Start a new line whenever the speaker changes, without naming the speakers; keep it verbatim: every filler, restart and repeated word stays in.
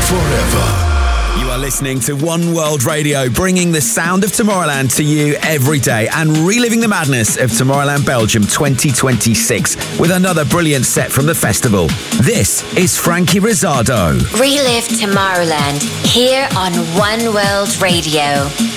forever.
You are listening to One World Radio, bringing the sound of Tomorrowland to you every day and reliving the madness of Tomorrowland Belgium twenty twenty-six with another brilliant set from the festival. This is Frankie Rizzardo.
Relive Tomorrowland here on One World Radio.